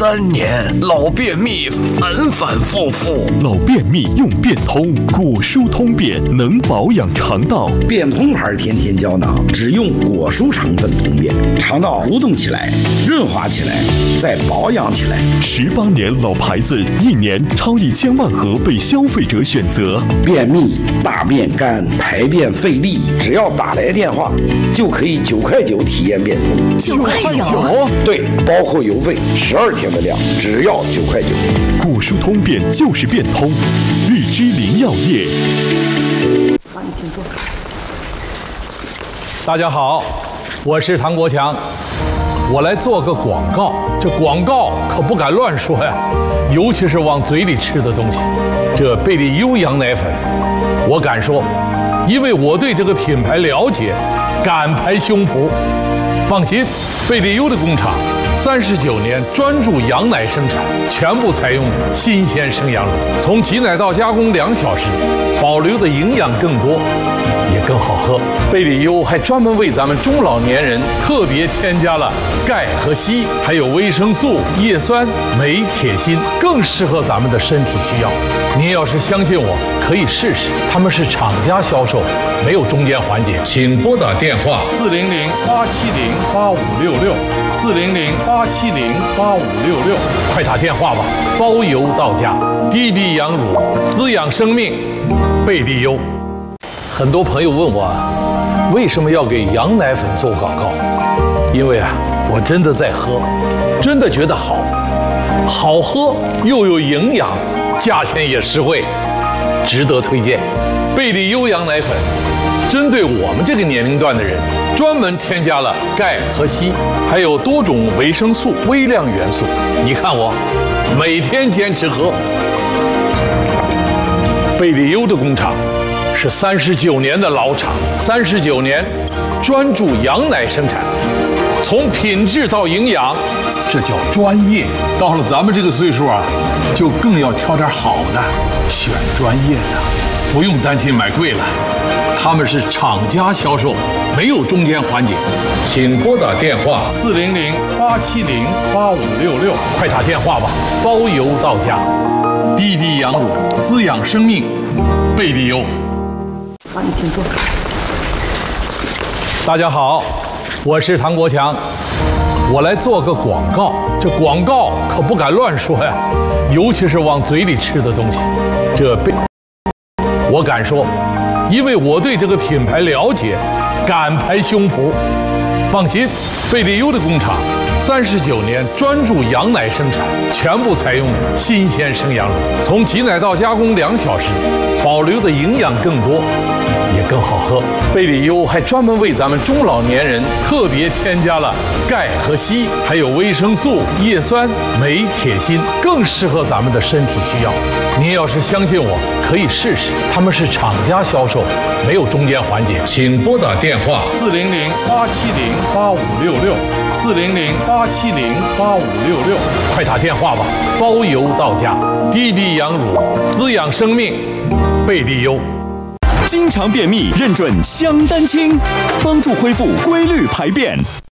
3年，老便秘反反复复。 老便秘用便通，果蔬通便能保养肠道。 便通牌天天胶囊只用果蔬成分通便，肠道蠕动起来，润滑起来，再保养起来。 18年老牌子，1年超1000万盒被消费者选择。 便秘、大便干、排便费力，只要打来电话，就可以9块9体验便通。 9块9？ 对，包括邮费，12天的量，只要9块9。 果蔬通便就是便通，日之林药业。 好，你请坐。 大家好，我是唐国强，我来做个广告。这广告可不敢乱说呀，尤其是往嘴里吃的东西。这贝利优羊奶粉，我敢说，因为我对这个品牌了解，敢拍胸脯。放心，贝利优的工厂39年专注羊奶生产，全部采用新鲜生羊乳，从挤奶到加工2小时，保留的营养更多，也更好喝。贝利优还专门为咱们中老年人特别添加了钙和硒，还有维生素、叶酸、镁、铁、锌，更适合咱们的身体需要。您要是相信我，可以试试。他们是厂家销售，没有中间环节。请拨打电话400-870-8566，400-870-8566，快打电话吧，包邮到家。滴滴羊乳，滋养生命，贝利优。很多朋友问我，为什么要给羊奶粉做广告？因为我真的在喝，真的觉得好喝又有营养，价钱也实惠，值得推荐。贝利优羊奶粉针对我们这个年龄段的人，专门添加了钙和硒，还有多种维生素、微量元素。你看我每天坚持喝。贝利优的工厂是39年的老厂，39年专注羊奶生产，从品质到营养，这叫专业。到了咱们这个岁数就更要挑点好的，选专业的，不用担心买贵了。他们是厂家销售，没有中间环节。请拨打电话400-870-8566，快打电话吧，包邮到家。滴滴羊乳，滋养生命，贝利优。 好，你请坐。 大家好，我是唐国强，我来做个广告。这广告可不敢乱说呀，尤其是往嘴里吃的东西。我敢说，因为我对这个品牌了解，敢拍胸脯。放心，贝利优的工厂39年专注羊奶生产，全部采用新鲜生羊乳，从挤奶到加工2小时，保留的营养更多，也更好喝。贝利优还专门为咱们中老年人特别添加了钙和硒，还有维生素、叶酸、镁、铁、锌，更适合咱们的身体需要。您要是相信我，可以试试。他们是厂家销售，没有中间环节。请拨打电话400-870-8566，400-870-8566，快打电话吧，包邮到家。滴滴羊乳，滋养生命，贝利优。 经常便秘，认准香丹清，帮助恢复规律排便。